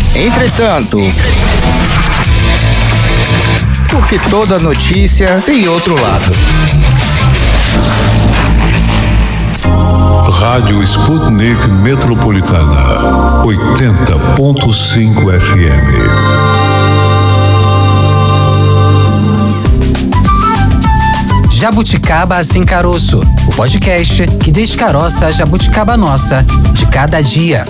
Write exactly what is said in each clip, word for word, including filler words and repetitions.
Entretanto, porque toda notícia tem outro lado. Rádio Sputnik Metropolitana, oitenta ponto cinco F M. Jabuticaba Sem Caroço, o podcast que descaroça a jabuticaba nossa de cada dia.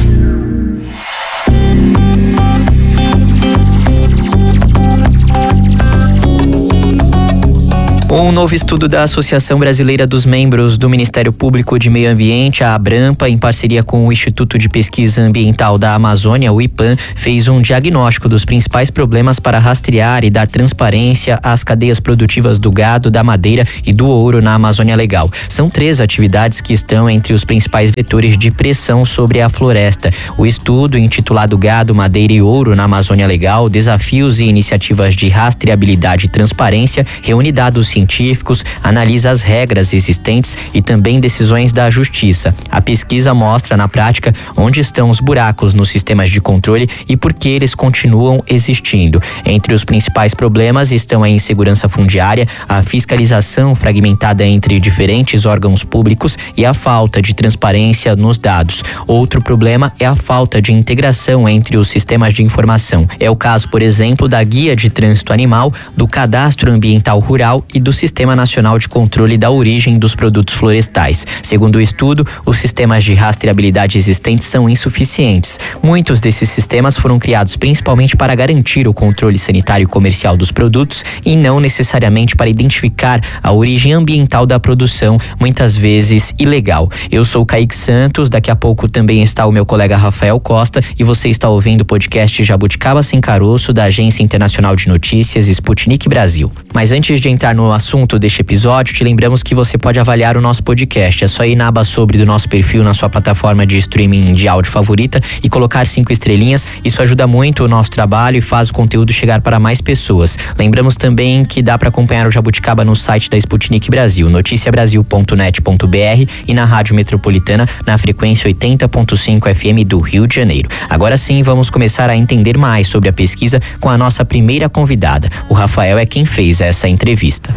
Um novo estudo da Associação Brasileira dos Membros do Ministério Público de Meio Ambiente, a ABRAMPA, em parceria com o Instituto de Pesquisa Ambiental da Amazônia, o IPAM, fez um diagnóstico dos principais problemas para rastrear e dar transparência às cadeias produtivas do gado, da madeira e do ouro na Amazônia Legal. São três atividades que estão entre os principais vetores de pressão sobre a floresta. O estudo, intitulado Gado, Madeira e Ouro na Amazônia Legal, Desafios e Iniciativas de Rastreabilidade e Transparência, reúne dados científicos, analisa as regras existentes e também decisões da Justiça. A pesquisa mostra na prática onde estão os buracos nos sistemas de controle e por que eles continuam existindo. Entre os principais problemas estão a insegurança fundiária, a fiscalização fragmentada entre diferentes órgãos públicos e a falta de transparência nos dados. Outro problema é a falta de integração entre os sistemas de informação. É o caso, por exemplo, da Guia de Trânsito Animal, do Cadastro Ambiental Rural e do Sistema Nacional de Controle da Origem dos Produtos Florestais. Segundo o estudo, os sistemas de rastreabilidade existentes são insuficientes. Muitos desses sistemas foram criados principalmente para garantir o controle sanitário e comercial dos produtos e não necessariamente para identificar a origem ambiental da produção, muitas vezes ilegal. Eu sou o Kaique Santos, daqui a pouco também está o meu colega Rafael Costa e você está ouvindo o podcast Jabuticaba Sem Caroço da Agência Internacional de Notícias Sputnik Brasil. Mas antes de entrar no assunto deste episódio, te lembramos que você pode avaliar o nosso podcast. É só ir na aba sobre do nosso perfil na sua plataforma de streaming de áudio favorita e colocar cinco estrelinhas. Isso ajuda muito o nosso trabalho e faz o conteúdo chegar para mais pessoas. Lembramos também que dá para acompanhar o Jabuticaba no site da Sputnik Brasil, noticia brasil ponto net ponto b r e na Rádio Metropolitana na frequência oitenta ponto cinco F M do Rio de Janeiro. Agora sim, vamos começar a entender mais sobre a pesquisa com a nossa primeira convidada. O Rafael é quem fez essa entrevista.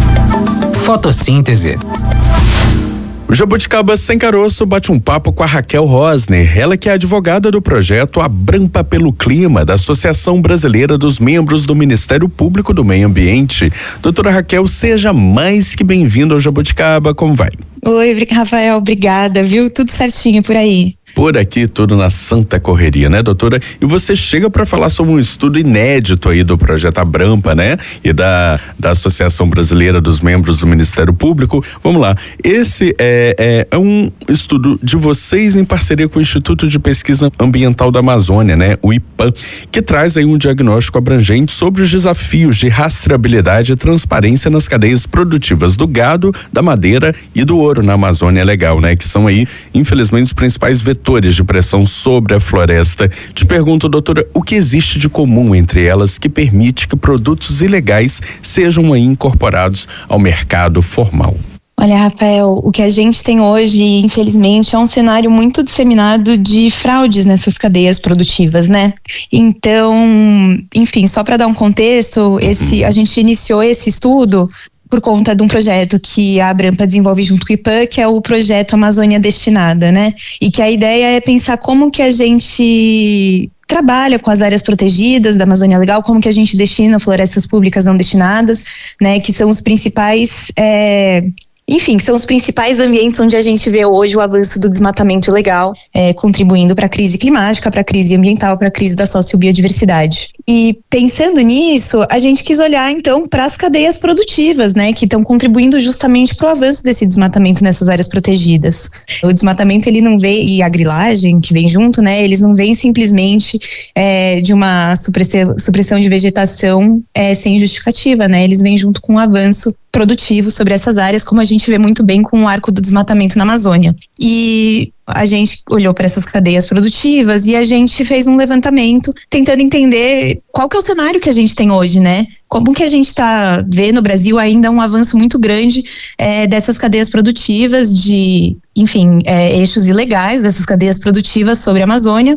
Fotossíntese. O Jabuticaba Sem Caroço bate um papo com a Raquel Rosner, ela que é advogada do projeto Abrampa pelo Clima, da Associação Brasileira dos Membros do Ministério Público do Meio Ambiente. Doutora Raquel, seja mais que bem-vinda ao Jabuticaba, como vai? Oi, Rafael, obrigada, viu? Tudo certinho por aí. Por aqui, tudo na santa correria, né, doutora? E você chega para falar sobre um estudo inédito aí do projeto Abrampa, né? E da, da Associação Brasileira dos Membros do Ministério Público. Vamos lá, esse é, é, é um estudo de vocês em parceria com o Instituto de Pesquisa Ambiental da Amazônia, né? O IPAM, que traz aí um diagnóstico abrangente sobre os desafios de rastreabilidade e transparência nas cadeias produtivas do gado, da madeira e do ouro na Amazônia Legal, né? Que são aí, infelizmente, os principais vetores de pressão sobre a floresta. Te pergunto, doutora, o que existe de comum entre elas que permite que produtos ilegais sejam aí incorporados ao mercado formal? Olha, Rafael, o que a gente tem hoje, infelizmente, é um cenário muito disseminado de fraudes nessas cadeias produtivas, né? Então, enfim, só para dar um contexto, esse, a gente iniciou esse estudo por conta de um projeto que a Abrampa desenvolve junto com o IPAM, que é o projeto Amazônia Destinada, né? E que a ideia é pensar como que a gente trabalha com as áreas protegidas da Amazônia Legal, como que a gente destina florestas públicas não destinadas, né? Que são os principais... É, Enfim, são os principais ambientes onde a gente vê hoje o avanço do desmatamento ilegal, é, contribuindo para a crise climática, para a crise ambiental, para a crise da sociobiodiversidade. E pensando nisso, a gente quis olhar então para as cadeias produtivas, né, que estão contribuindo justamente para o avanço desse desmatamento nessas áreas protegidas. O desmatamento, ele não vem, e a grilagem que vem junto, né, eles não vêm simplesmente é, de uma supressão, supressão de vegetação é, sem justificativa, né, eles vêm junto com o avanço produtivo sobre essas áreas, como a gente vê muito bem com o arco do desmatamento na Amazônia. E a gente olhou para essas cadeias produtivas e a gente fez um levantamento tentando entender qual que é o cenário que a gente tem hoje, né? Como que a gente está vendo no Brasil ainda um avanço muito grande é, dessas cadeias produtivas, de, enfim, é, eixos ilegais dessas cadeias produtivas sobre a Amazônia.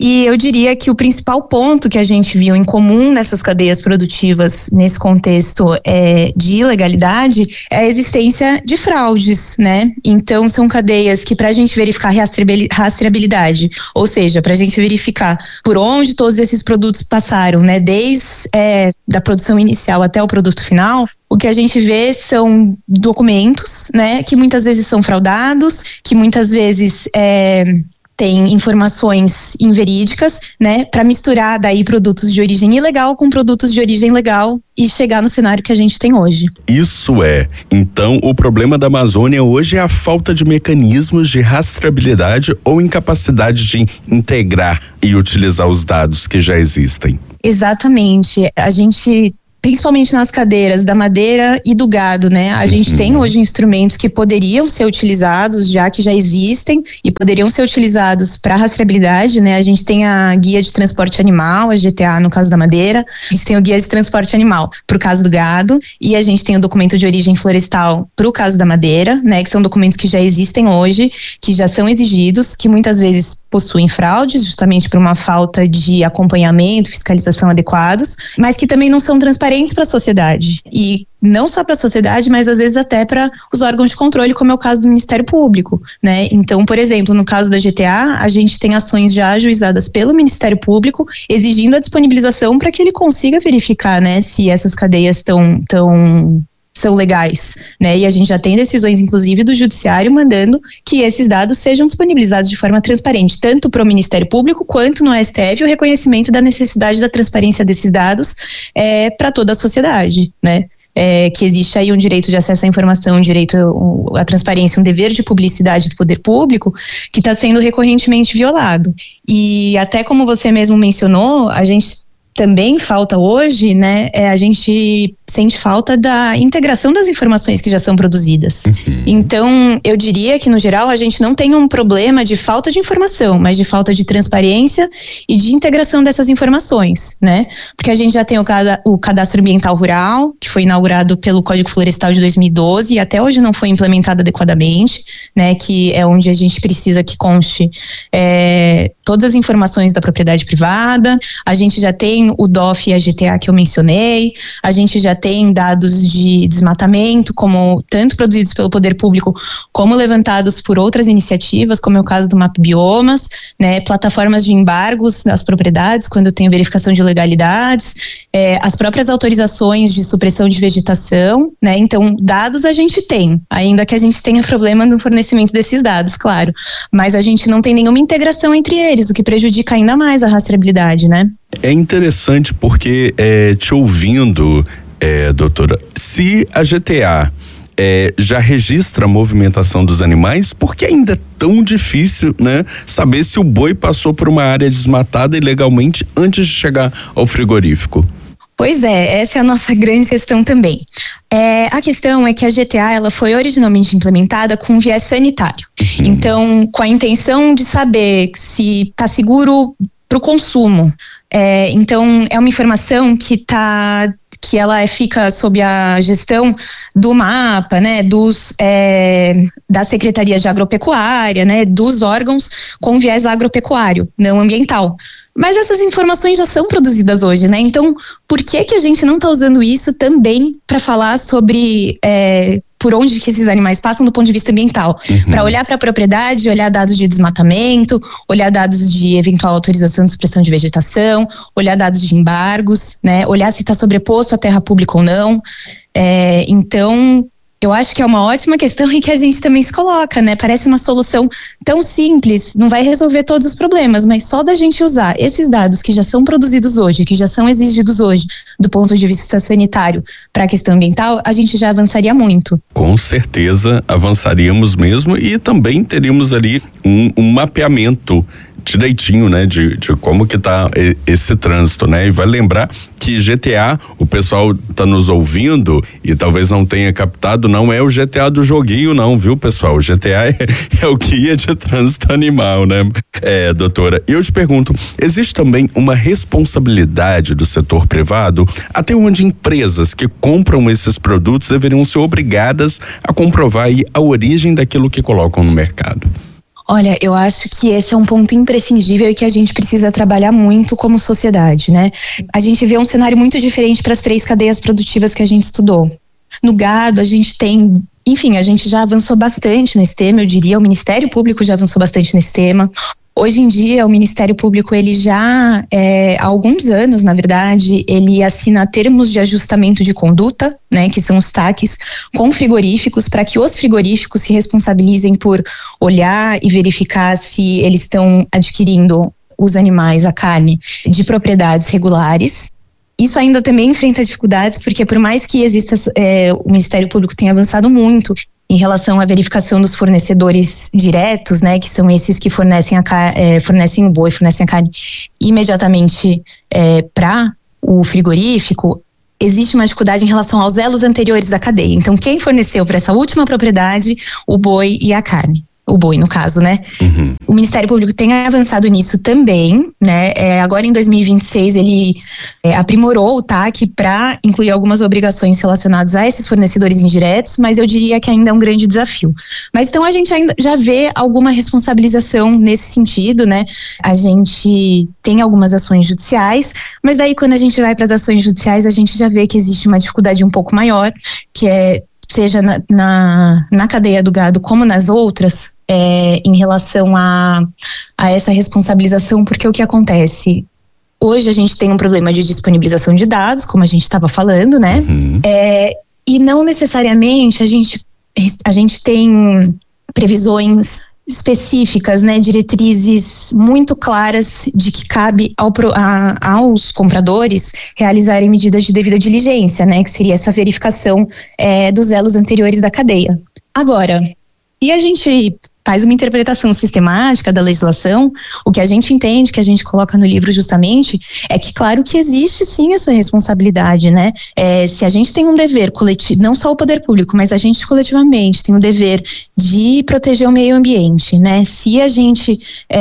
E eu diria que o principal ponto que a gente viu em comum nessas cadeias produtivas, nesse contexto é, de ilegalidade, é a existência de fraudes, né? Então, são cadeias que, para a gente verificar rastreabilidade, ou seja, para a gente verificar por onde todos esses produtos passaram, né? Desde é, da produção inicial até o produto final, o que a gente vê são documentos, né? Que muitas vezes são fraudados, que muitas vezes é, tem informações inverídicas, né, para misturar daí produtos de origem ilegal com produtos de origem legal e chegar no cenário que a gente tem hoje. Isso é. Então, o problema da Amazônia hoje é a falta de mecanismos de rastreabilidade ou incapacidade de integrar e utilizar os dados que já existem. Exatamente. A gente, principalmente nas cadeiras da madeira e do gado, né? A gente uhum. tem hoje instrumentos que poderiam ser utilizados, já que já existem, e poderiam ser utilizados para rastreabilidade, né? A gente tem a guia de transporte animal, a G T A no caso da madeira, a gente tem o guia de transporte animal para o caso do gado, e a gente tem o documento de origem florestal para o caso da madeira, né? Que são documentos que já existem hoje, que já são exigidos, que muitas vezes possuem fraudes, justamente por uma falta de acompanhamento, fiscalização adequados, mas que também não são transparentes para a sociedade, e não só para a sociedade, mas às vezes até para os órgãos de controle, como é o caso do Ministério Público, né? Então, por exemplo, no caso da G T A, a gente tem ações já ajuizadas pelo Ministério Público, exigindo a disponibilização para que ele consiga verificar, né, se essas cadeias estão tão são legais, né? E a gente já tem decisões, inclusive, do Judiciário mandando que esses dados sejam disponibilizados de forma transparente, tanto para o Ministério Público quanto no S T F, o reconhecimento da necessidade da transparência desses dados é, para toda a sociedade, né? É, que existe aí um direito de acesso à informação, um direito à transparência, um dever de publicidade do poder público que está sendo recorrentemente violado. E até como você mesmo mencionou, a gente também falta hoje, né, é, a gente sente falta da integração das informações que já são produzidas. Uhum. Então, eu diria que, no geral, a gente não tem um problema de falta de informação, mas de falta de transparência e de integração dessas informações, né? Porque a gente já tem o, cada, o Cadastro Ambiental Rural, que foi inaugurado pelo Código Florestal de dois mil e doze e até hoje não foi implementado adequadamente, né? Que é onde a gente precisa que conste é, todas as informações da propriedade privada. A gente já tem o D O F e a G T A que eu mencionei, a gente já tem dados de desmatamento, como tanto produzidos pelo poder público, como levantados por outras iniciativas, como é o caso do Map Biomas, né, plataformas de embargos das propriedades, quando tem verificação de ilegalidades, é, as próprias autorizações de supressão de vegetação, né, então dados a gente tem, ainda que a gente tenha problema no fornecimento desses dados, claro, mas a gente não tem nenhuma integração entre eles, o que prejudica ainda mais a rastreabilidade, né? É interessante porque, é, te ouvindo, é, doutora, se a G T A é, já registra a movimentação dos animais, por que ainda é tão difícil, né, saber se o boi passou por uma área desmatada ilegalmente antes de chegar ao frigorífico? Pois é, essa é a nossa grande questão também. É, a questão é que a G T A ela foi originalmente implementada com viés sanitário. Uhum. Então, com a intenção de saber se está seguro para o consumo. É, então, é uma informação que tá, que ela fica sob a gestão do mapa, né, dos, é, da Secretaria de Agropecuária, né, dos órgãos com viés agropecuário, não ambiental. Mas essas informações já são produzidas hoje, né? Então, por que que a gente não está usando isso também para falar sobre é, por onde que esses animais passam do ponto de vista ambiental? Uhum. Para olhar para a propriedade, olhar dados de desmatamento, olhar dados de eventual autorização de supressão de vegetação, olhar dados de embargos, né? Olhar se está sobreposto à terra pública ou não. É, então, eu acho que é uma ótima questão e que a gente também se coloca, né? Parece uma solução tão simples, não vai resolver todos os problemas, mas só da gente usar esses dados que já são produzidos hoje, que já são exigidos hoje, do ponto de vista sanitário para a questão ambiental, a gente já avançaria muito. Com certeza avançaríamos mesmo e também teríamos ali um, um mapeamento direitinho, né, de, de como que tá esse trânsito, né, e vai lembrar que G T A, o pessoal tá nos ouvindo e talvez não tenha captado, não é o G T A do joguinho não, viu, pessoal? O G T A é, é o guia de trânsito animal, né? É, doutora, eu te pergunto, existe também uma responsabilidade do setor privado, até onde empresas que compram esses produtos deveriam ser obrigadas a comprovar aí a origem daquilo que colocam no mercado? Olha, eu acho que esse é um ponto imprescindível e que a gente precisa trabalhar muito como sociedade, né? A gente vê um cenário muito diferente para as três cadeias produtivas que a gente estudou. No gado, a gente tem, enfim, a gente já avançou bastante nesse tema, eu diria, o Ministério Público já avançou bastante nesse tema. Hoje em dia, o Ministério Público, ele já, é, há alguns anos, na verdade, ele assina termos de ajustamento de conduta, né, que são os T A Cs, com frigoríficos, para que os frigoríficos se responsabilizem por olhar e verificar se eles estão adquirindo os animais, a carne, de propriedades regulares. Isso ainda também enfrenta dificuldades, porque por mais que exista, é, o Ministério Público tenha avançado muito em relação à verificação dos fornecedores diretos, né, que são esses que fornecem, a car- é, fornecem o boi, fornecem a carne imediatamente é, para o frigorífico, existe uma dificuldade em relação aos elos anteriores da cadeia. Então, quem forneceu para essa última propriedade o boi e a carne? O boi, no caso, né? Uhum. O Ministério Público tem avançado nisso também, né? É, agora em dois mil e vinte e seis ele é, aprimorou o T A C para incluir algumas obrigações relacionadas a esses fornecedores indiretos, mas eu diria que ainda é um grande desafio. Mas então a gente ainda já vê alguma responsabilização nesse sentido, né? A gente tem algumas ações judiciais, mas daí quando a gente vai para as ações judiciais a gente já vê que existe uma dificuldade um pouco maior, que é seja na, na, na cadeia do gado como nas outras, é, em relação a, a essa responsabilização, porque o que acontece? Hoje a gente tem um problema de disponibilização de dados, como a gente estava falando, né? Uhum. É, e não necessariamente a gente, a gente tem previsões específicas, né, diretrizes muito claras de que cabe ao, a, aos compradores realizarem medidas de devida diligência, né, que seria essa verificação é, dos elos anteriores da cadeia. Agora, e a gente faz uma interpretação sistemática da legislação, o que a gente entende, que a gente coloca no livro justamente, é que claro que existe sim essa responsabilidade, né? É, se a gente tem um dever coletivo, não só o poder público, mas a gente coletivamente tem o dever de proteger o meio ambiente, né? Se a gente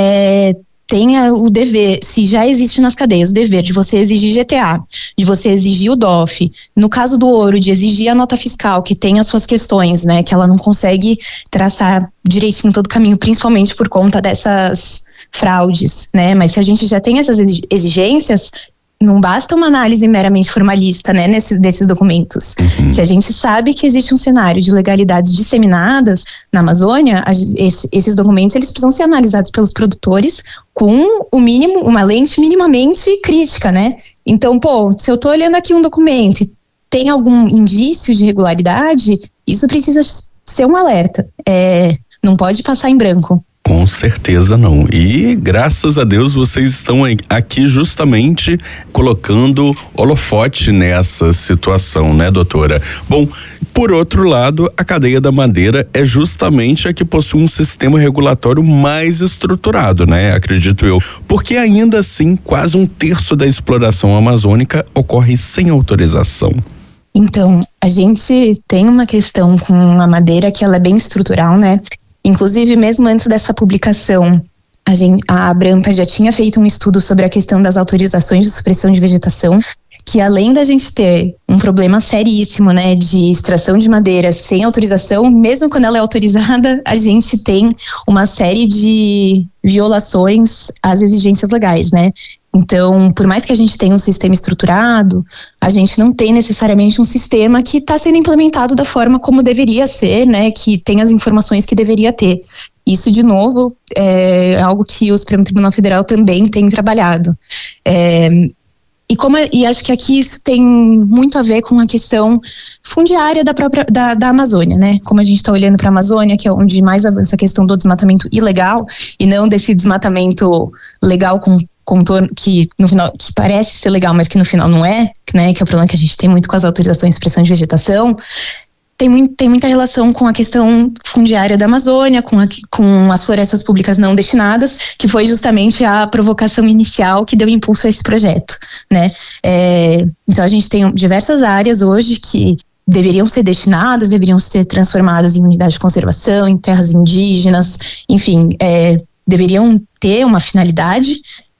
é, tenha o dever, se já existe nas cadeias o dever de você exigir G T A, de você exigir o D O F, no caso do ouro, de exigir a nota fiscal, que tem as suas questões, né, que ela não consegue traçar direitinho todo o caminho, principalmente por conta dessas fraudes, né, mas se a gente já tem essas exigências, não basta uma análise meramente formalista, né, nesses, desses documentos. Uhum. Se a gente sabe que existe um cenário de legalidades disseminadas na Amazônia, a, esse, esses documentos eles precisam ser analisados pelos produtores com o mínimo, uma lente minimamente crítica, né? Então, pô, se eu tô olhando aqui um documento e tem algum indício de irregularidade, isso precisa ser um alerta. É, não pode passar em branco. Com certeza não. E graças a Deus vocês estão aqui justamente colocando holofote nessa situação, né, doutora? Bom, por outro lado, a cadeia da madeira é justamente a que possui um sistema regulatório mais estruturado, né? Acredito eu. Porque ainda assim, quase um terço da exploração amazônica ocorre sem autorização. Então, a gente tem uma questão com a madeira que ela é bem estrutural, né? Inclusive, mesmo antes dessa publicação, a, gente, a Abrampa já tinha feito um estudo sobre a questão das autorizações de supressão de vegetação, que além da gente ter um problema seríssimo, né, de extração de madeira sem autorização, mesmo quando ela é autorizada, a gente tem uma série de violações às exigências legais, né? Então, por mais que a gente tenha um sistema estruturado, a gente não tem necessariamente um sistema que está sendo implementado da forma como deveria ser, né? Que tem as informações que deveria ter. Isso, de novo, é algo que o Supremo Tribunal Federal também tem trabalhado. É, e, como, e acho que aqui isso tem muito a ver com a questão fundiária da própria da, da Amazônia, né? Como a gente está olhando para a Amazônia, que é onde mais avança a questão do desmatamento ilegal e não desse desmatamento legal com contorno, que no final que parece ser legal, mas que no final não é, né? Que é o problema que a gente tem muito com as autorizações de expressão de vegetação. Tem, muito, tem muita relação com a questão fundiária da Amazônia, com, a, com as florestas públicas não destinadas, que foi justamente a provocação inicial que deu impulso a esse projeto, né? É, então a gente tem diversas áreas hoje que deveriam ser destinadas, deveriam ser transformadas em unidades de conservação, em terras indígenas, enfim, é, deveriam ter uma finalidade,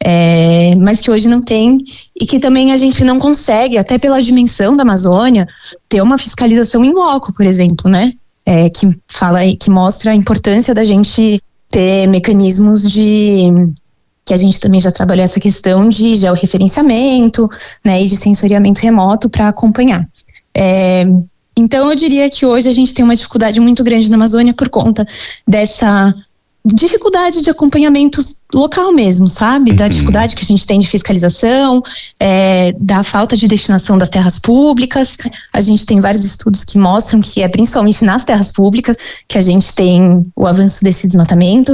É, mas que hoje não tem e que também a gente não consegue, até pela dimensão da Amazônia, ter uma fiscalização in loco, por exemplo, né? É, que fala, que mostra a importância da gente ter mecanismos de... que a gente também já trabalhou essa questão de georreferenciamento, né, e de sensoriamento remoto para acompanhar. É, então eu diria que hoje a gente tem uma dificuldade muito grande na Amazônia por conta dessa dificuldade de acompanhamento local mesmo, sabe? Da dificuldade que a gente tem de fiscalização, é, da falta de destinação das terras públicas. A gente tem vários estudos que mostram que é principalmente nas terras públicas que a gente tem o avanço desse desmatamento.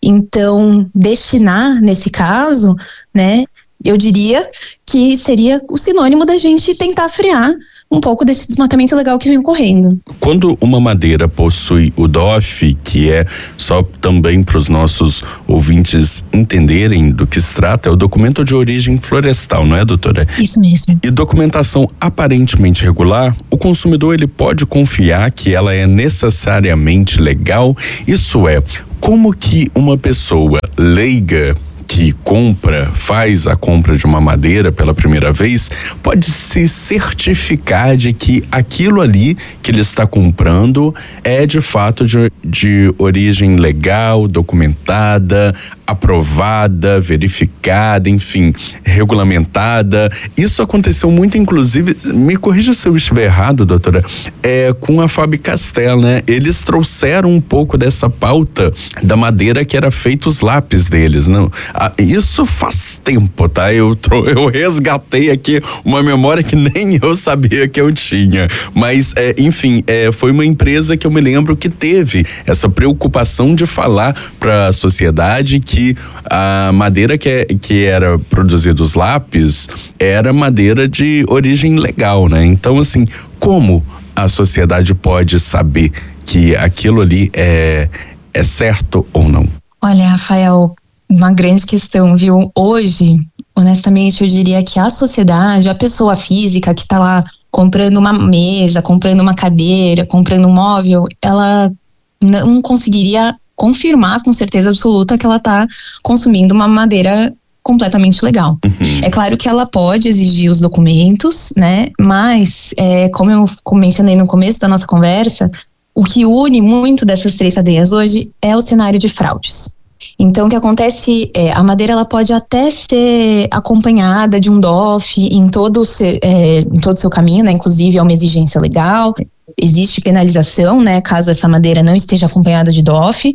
Então, destinar, nesse caso, né, eu diria que seria o sinônimo da gente tentar frear um pouco desse desmatamento ilegal que vem ocorrendo. Quando uma madeira possui o D O F, que é só também para os nossos ouvintes entenderem do que se trata, é o documento de origem florestal, não é, doutora? Isso mesmo. E documentação aparentemente regular, o consumidor ele pode confiar que ela é necessariamente legal? Isso é, como que uma pessoa leiga que compra, faz a compra de uma madeira pela primeira vez, pode se certificar de que aquilo ali que ele está comprando é de fato de, de origem legal, documentada, aprovada, verificada, enfim, regulamentada. Isso aconteceu muito, inclusive, me corrija se eu estiver errado, doutora, é, com a Faber-Castell, né? Eles trouxeram um pouco dessa pauta da madeira que era feito os lápis deles, não? Ah, isso faz tempo, tá? Eu, eu resgatei aqui uma memória que nem eu sabia que eu tinha, mas, é, enfim, é, foi uma empresa que eu me lembro que teve essa preocupação de falar para a sociedade que que a madeira que, é, que era produzida os lápis era madeira de origem legal, né? Então, assim, como a sociedade pode saber que aquilo ali é, é certo ou não? Olha, Rafael, uma grande questão, viu? Hoje, honestamente, eu diria que a sociedade, a pessoa física que tá lá comprando uma mesa, comprando uma cadeira, comprando um móvel, ela não conseguiria confirmar com certeza absoluta que ela está consumindo uma madeira completamente legal. Uhum. É claro que ela pode exigir os documentos, né? Mas, é, como eu mencionei no começo da nossa conversa, o que une muito dessas três cadeias hoje é o cenário de fraudes. Então, o que acontece é, a madeira ela pode até ser acompanhada de um D O F em todo o seu, é, em todo o seu caminho, né? Inclusive é uma exigência legal. Existe penalização, né, caso essa madeira não esteja acompanhada de D O F,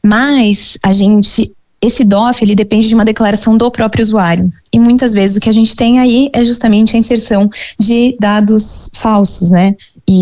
mas a gente, esse D O F, ele depende de uma declaração do próprio usuário. E muitas vezes o que a gente tem aí é justamente a inserção de dados falsos, né?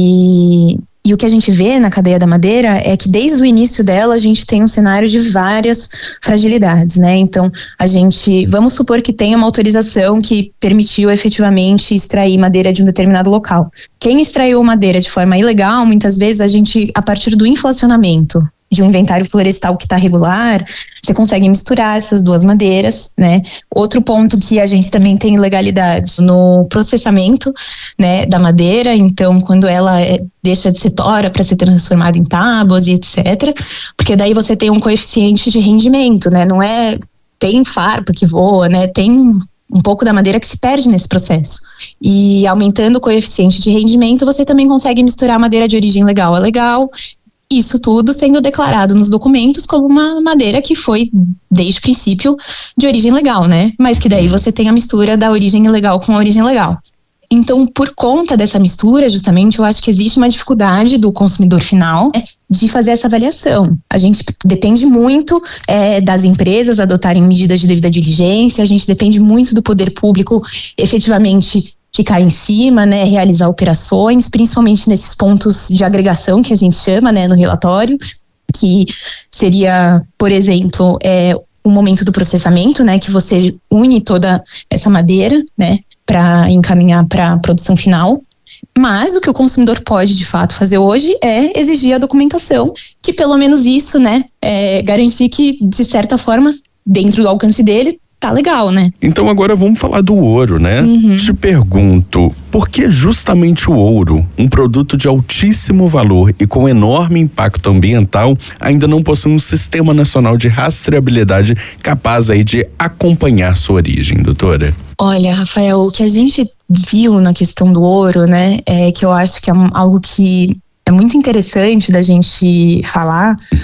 E, e o que a gente vê na cadeia da madeira é que desde o início dela a gente tem um cenário de várias fragilidades, né? Então, a gente, vamos supor que tenha uma autorização que permitiu efetivamente extrair madeira de um determinado local. Quem extraiu madeira de forma ilegal, muitas vezes a gente, a partir do inflacionamento de um inventário florestal que está regular, você consegue misturar essas duas madeiras, né? Outro ponto que a gente também tem ilegalidade no processamento, né, da madeira. Então, quando ela é, deixa de ser tora para ser transformada em tábuas e etcétera, porque daí você tem um coeficiente de rendimento, né? Não é, tem farpa que voa, né? Tem um pouco da madeira que se perde nesse processo. E aumentando o coeficiente de rendimento, você também consegue misturar madeira de origem legal a legal. Isso tudo sendo declarado nos documentos como uma madeira que foi, desde o princípio, de origem legal, né? Mas que daí você tem a mistura da origem ilegal com a origem legal. Então, por conta dessa mistura, justamente, eu acho que existe uma dificuldade do consumidor final, né, de fazer essa avaliação. A gente depende muito é, das empresas adotarem medidas de devida diligência, a gente depende muito do poder público efetivamente ficar em cima, né, realizar operações, principalmente nesses pontos de agregação que a gente chama, né, no relatório, que seria, por exemplo, é, o momento do processamento, né, que você une toda essa madeira, né, para encaminhar para a produção final. Mas o que o consumidor pode, de fato, fazer hoje é exigir a documentação, que pelo menos isso, né, é garantir que, de certa forma, dentro do alcance dele, tá legal, né? Então agora vamos falar do ouro, né? Uhum. Te pergunto, por que justamente o ouro, um produto de altíssimo valor e com enorme impacto ambiental, ainda não possui um sistema nacional de rastreabilidade capaz aí de acompanhar sua origem, doutora? Olha, Rafael, o que a gente viu na questão do ouro, né, é que eu acho que é algo que é muito interessante da gente falar, uhum.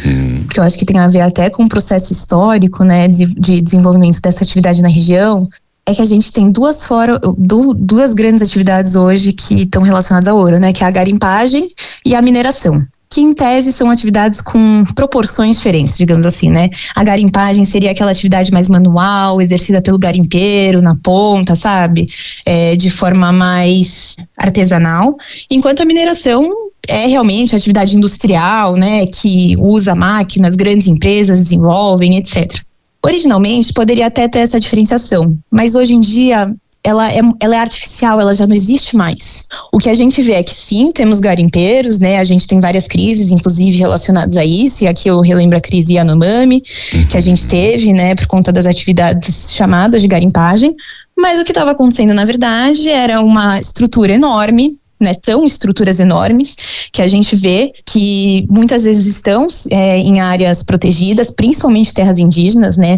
porque eu acho que tem a ver até com o processo histórico, né, de, de desenvolvimento dessa atividade na região, é que a gente tem duas, fora, duas grandes atividades hoje que estão relacionadas ao ouro, né, que é a garimpagem e a mineração, que em tese são atividades com proporções diferentes, digamos assim, né? A garimpagem seria aquela atividade mais manual, exercida pelo garimpeiro, na ponta, sabe? É, de forma mais artesanal, enquanto a mineração é realmente atividade industrial, né? Que usa máquinas, grandes empresas desenvolvem, etcétera. Originalmente poderia até ter essa diferenciação, mas hoje em dia Ela é, ela é artificial, ela já não existe mais. O que a gente vê é que sim, temos garimpeiros, né? A gente tem várias crises, inclusive relacionadas a isso, e aqui eu relembro a crise Yanomami, que a gente teve, né, por conta das atividades chamadas de garimpagem, mas o que estava acontecendo, na verdade, era uma estrutura enorme, né, são estruturas enormes que a gente vê que muitas vezes estão é, em áreas protegidas, principalmente terras indígenas, né,